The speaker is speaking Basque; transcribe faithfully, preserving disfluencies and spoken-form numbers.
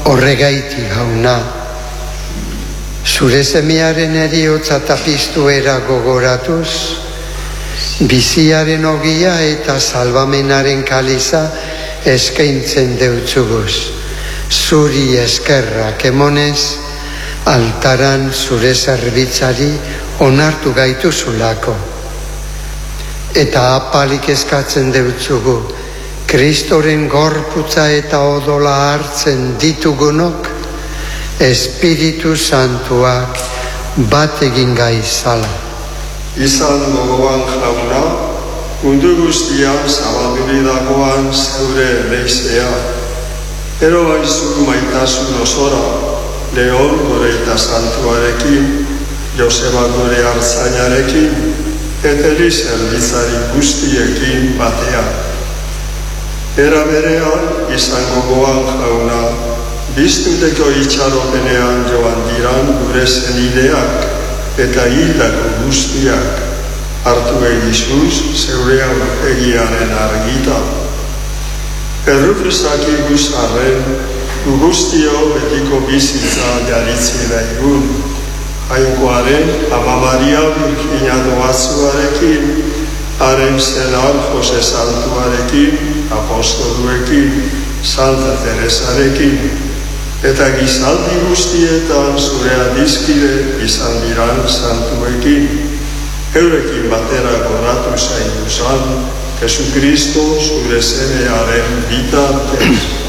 Horregaiti Jauna, zure semearen eriotza tapistuera gogoratuz, biziaren ogia eta salvamenaren kaliza eskaintzen deutzuguz. Zuri eskerrak emonez, altaran zure zerbitzari onartu gaituzulako. Eta apalik eskatzen deutzugu, Kristoren gorputza eta odola hartzen ditugunok, Espiritu Santuak bat egin gaizala. Izan gogoan Jauna, mundu guztian zabalduri dagoan zeure leizea. Ero baizu maitasun osora, Leon gure eta Santuarekin, Joseba gure hartzainarekin, eta Eliza erditzari guztiekin batean. Era berean, izan gogoan Jauna, biztuteko itxaropenean joan diran gure zenideak eta hildako guztiak, hartu egizuz zeure aurpegiaren argita. Errufezaki guzarren, gu guztio betiko bizitza jaritzi daigun, Jainkoaren Ama Maria Virginia doazuarekin, haren zenar Jose Santuarekin, apostoluekin, Santa Teresarekin, eta gizaldi guztietan zure adizkide izan diran santuekin, eurekin batera gorratu zaituzan, Jesucristo zure semearen bitartez.